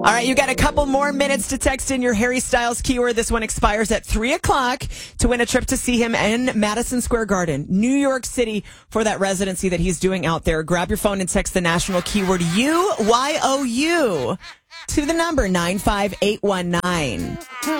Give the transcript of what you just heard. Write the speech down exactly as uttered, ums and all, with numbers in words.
All right, you got a couple more minutes to text in your Harry Styles keyword. This one expires at three o'clock to win a trip to see him in Madison Square Garden, New York City, for that residency that he's doing out there. Grab your phone and text the national keyword U Y O U to the number nine five eight one nine.